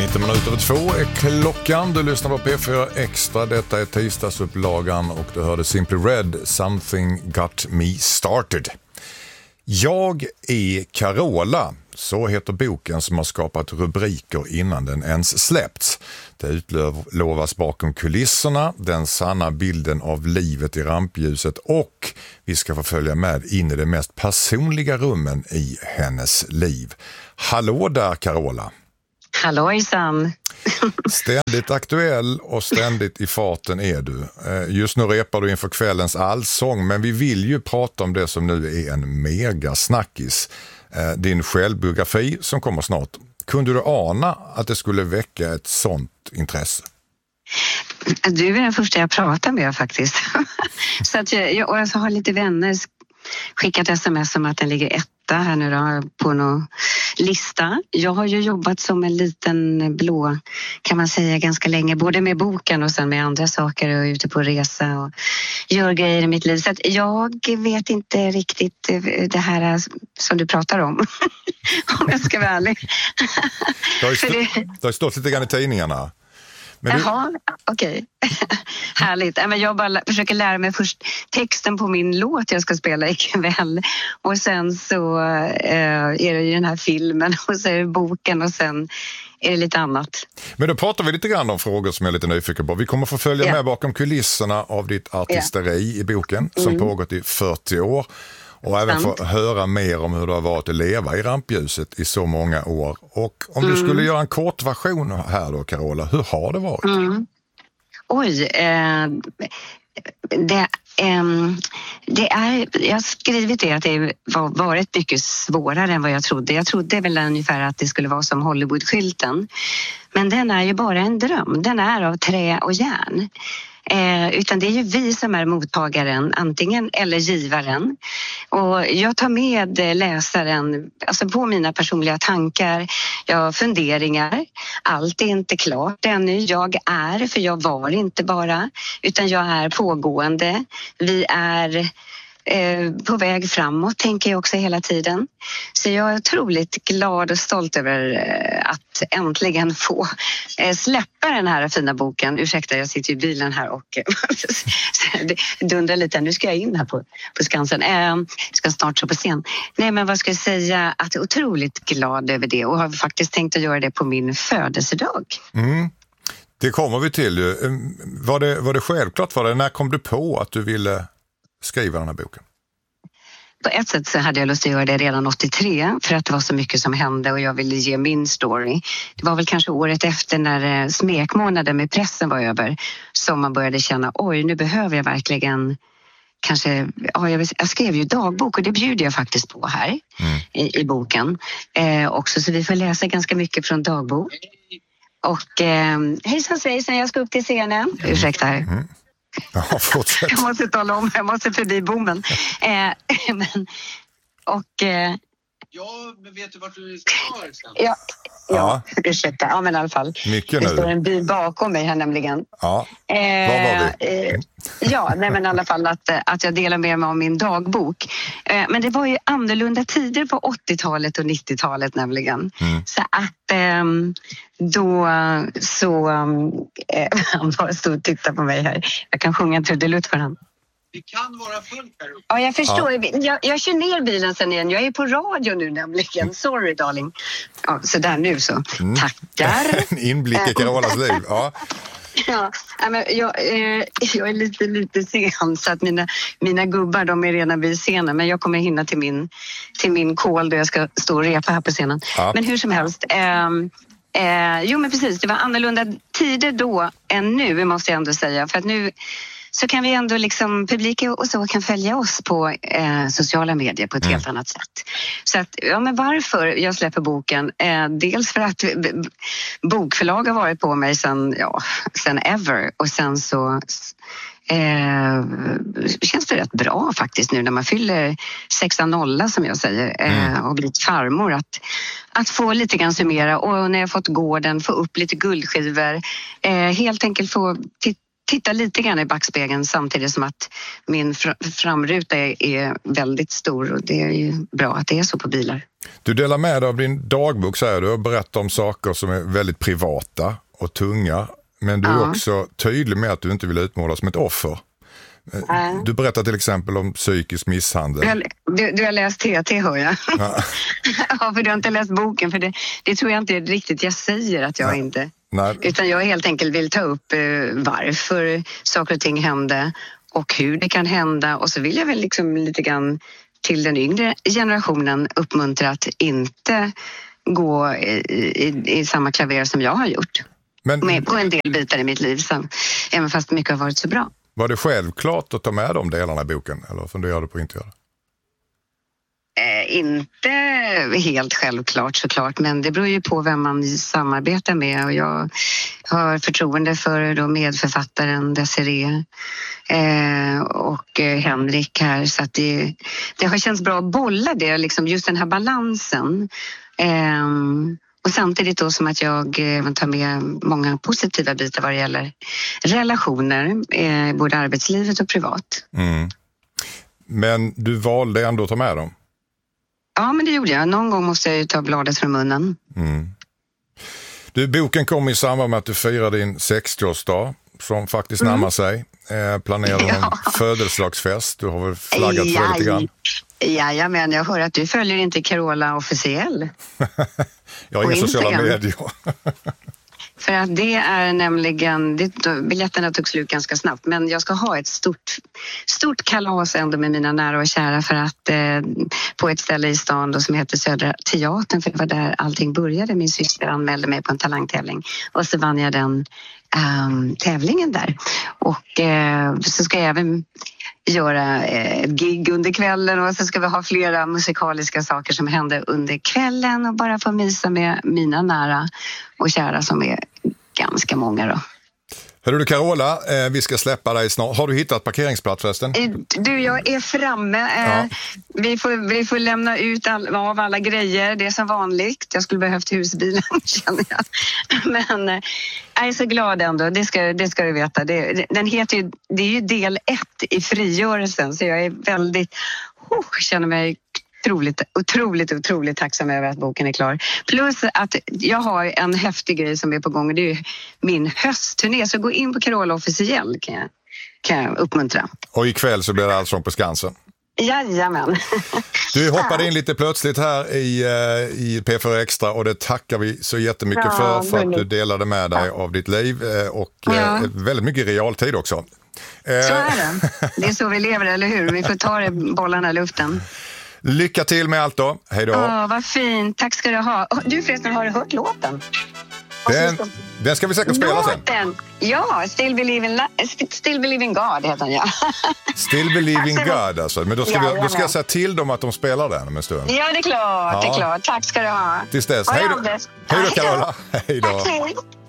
2 är klockan. Du lyssnar på P4 Extra. Detta är tisdagsupplagan och du hörde Simply Red, Something Got Me Started. Jag är Carola, så heter boken som har skapat rubriker innan den ens släppts. Det utlovas bakom kulisserna, den sanna bilden av livet i rampljuset och vi ska få följa med in i de mest personliga rummen i hennes liv. Hallå där Carola! Hallåjsan! Ständigt aktuell och ständigt i farten är du. Just nu repar du inför kvällens allsång, men vi vill ju prata om det som nu är en megasnackis. Din självbiografi som kommer snart. Kunde du ana att det skulle väcka ett sånt intresse? Du är den första jag pratar med faktiskt. Så att jag har lite vänner skickat sms om att den ligger etta här nu då, på någon lista. Jag har ju jobbat som en liten blå, kan man säga, ganska länge. Både med boken och sen med andra saker och ute på resa och gör grejer i mitt liv. Så att jag vet inte riktigt det här som du pratar om. Om jag ska vara ärlig. Det har stått lite grann i tidningarna. Jaha, okej. Härligt. Men jag bara försöker lära mig först texten på min låt jag ska spela ikväll. Och sen så är det ju den här filmen och så är det boken och sen är det lite annat. Men då pratar vi lite grann om frågor som jag är lite nyfiken på. Vi kommer få följa med bakom kulisserna av ditt artisteri i boken som pågått i 40 år. Och även få höra mer om hur det har varit att leva i rampljuset i så många år. Och om du skulle göra en kort version här då, Carola, hur har det varit? Jag har skrivit det att det har varit mycket svårare än vad jag trodde. Jag trodde väl ungefär att det skulle vara som Hollywood-skylten. Men den är ju bara en dröm. Den är av trä och järn. Utan det är ju vi som är mottagaren, antingen eller givaren. Och jag tar med läsaren alltså på mina personliga tankar, funderingar. Allt är inte klart ännu. Jag är, för jag var inte bara, utan jag är pågående. Vi är på väg framåt, tänker jag också hela tiden. Så jag är otroligt glad och stolt över att äntligen få släppa den här fina boken. Ursäkta, jag sitter i bilen här och dundrar lite. Nu ska jag in här på Skansen. Ska snart stå på scen. Nej, men vad ska jag säga? Att jag är otroligt glad över det och har faktiskt tänkt att göra det på min födelsedag. Det kommer vi till. Var det självklart för dig? När kom du på att du ville skriva den här boken? På ett sätt så hade jag lust att göra det redan 83 för att det var så mycket som hände och jag ville ge min story. Det var väl kanske året efter när smekmånaden med pressen var över som man började känna, oj, nu behöver jag verkligen kanske, jag skrev ju dagbok och det bjuder jag faktiskt på här i boken också, så vi får läsa ganska mycket från dagbok. Och hejsan svejsan, jag ska upp till scenen. Ursäkta här. Ja, fortsätt. Jag måste tala om, jag måste förbi bommen. Men vet du vart du ska? Ja, ursäkta. Ja, men i alla fall. Mycket det nu. står en bil bakom mig här nämligen. Ja, var var vi? Men i alla fall att jag delar med mig av min dagbok. Men det var ju annorlunda tider på 80-talet och 90-talet nämligen. Så att han bara stod och tittade på mig här. Jag kan sjunga en trudelutt för han. Det kan vara fullt här uppe. Ja, jag förstår. Ja. Jag kör ner bilen sen igen. Jag är på radio nu nämligen. Sorry, darling. Ja, så där nu så. Tackar. En inblick i Carolas liv. Ja. Ja, men jag är lite sen så att mina gubbar, de är redan vid scenen. Men jag kommer hinna till min call där jag ska stå och repa här på scenen. Ja. Men hur som helst. Jo, men precis. Det var annorlunda tider då än nu, måste jag ändå säga. För att nu så kan vi ändå liksom, publiken och så kan följa oss på sociala medier på ett helt annat sätt. Så att, men varför jag släpper boken? Dels för att bokförlag har varit på mig sen ever. Och sen så känns det rätt bra faktiskt nu när man fyller 6-0 som jag säger och blivit farmor att få lite grann summera och när jag fått gården få upp lite guldskivor helt enkelt få titta lite grann i backspegeln samtidigt som att min framruta är väldigt stor och det är ju bra att det är så på bilar. Du delar med dig av din dagbok, säger du, och berättar om saker som är väldigt privata och tunga. Men du är också tydlig med att du inte vill utmålas som ett offer. Du berättar till exempel om psykisk misshandel. Du har läst TT, hör jag. Ja. Ja, för du har inte läst boken, för det tror jag inte är riktigt jag säger att jag inte. Nej. Utan jag helt enkelt vill ta upp varför saker och ting hände och hur det kan hända. Och så vill jag väl liksom lite grann till den yngre generationen uppmuntra att inte gå i samma klaver som jag har gjort. Men på en del bitar i mitt liv, även fast mycket har varit så bra. Var det självklart att ta med de delarna i boken, eller funderar du på att inte göra det? Inte helt självklart såklart, men det beror ju på vem man samarbetar med, och jag har förtroende för då medförfattaren Desiree och Henrik här, så att det har känts bra att bolla det, liksom just den här balansen. Och samtidigt då som att jag tar med många positiva bitar vad det gäller relationer, både arbetslivet och privat. Mm. Men du valde ändå att ta med dem? Ja, men det gjorde jag. Någon gång måste jag ju ta bladet från munnen. Mm. Boken kom i samband med att du firar din 60-årsdag som faktiskt närmar sig. Planerar en födelsedagsfest. Du har väl flaggat för det lite grann? Jajamän, jag hör att du följer inte Carola officiell. Jag har inga sociala medier. För att det är nämligen, biljetterna tog slut ganska snabbt, men jag ska ha ett stort kalas ändå med mina nära och kära, för att på ett ställe i stan då, som heter Södra Teatern, för det var där allting började. Min syster anmälde mig på en talangtävling och så vann jag den tävlingen där. Och så ska jag även göra ett gig under kvällen, och så ska vi ha flera musikaliska saker som händer under kvällen, och bara få mysa med mina nära och kära som är ganska många då. Hörru du Carola, vi ska släppa dig snart. Har du hittat parkeringsplats förresten? Du, jag är framme. Vi får lämna ut av alla grejer. Det är som vanligt. Jag skulle behövt husbilen, känner jag. Men jag är så glad ändå. Det ska du veta. Den heter ju, det är ju del 1 i frigörelsen. Så jag är väldigt, känner mig otroligt tacksam över att boken är klar. Plus att jag har en häftig grej som är på gång. Det är ju min höstturné. Så gå in på Carola officiell kan jag uppmuntra. Och ikväll så blir det Allsång på Skansen. Jajamän. Du hoppade in lite plötsligt här i P4 Extra, och det tackar vi så jättemycket för att du delade med dig av ditt liv och väldigt mycket realtid också. Så är det. Det är så vi lever, eller hur? Vi får ta bollarna i luften. Lycka till med allt då. Hej då. Vad fint. Tack ska du ha. Du förresten, har du hört låten? Den ska vi säkert spela sen. Ja, Still Believe in God heter den, ja. Still Believe in God alltså. Men då ska jag säga till dem att de spelar den om en stund. Ja, det är klart. Tack ska du ha. Tills dess. Hej då Carola. Hej då. Hej.